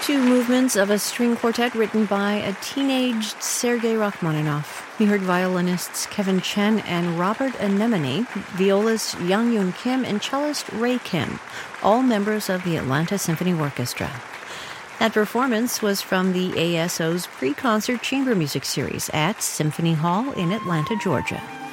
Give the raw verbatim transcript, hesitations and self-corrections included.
two movements of a string quartet written by a teenaged Sergei Rachmaninoff. We heard violinists Kevin Chen and Robert Anemone, violist Young Yoon Kim, and cellist Ray Kim, all members of the Atlanta Symphony Orchestra. That performance was from the A S O's pre-concert chamber music series at Symphony Hall in Atlanta, Georgia.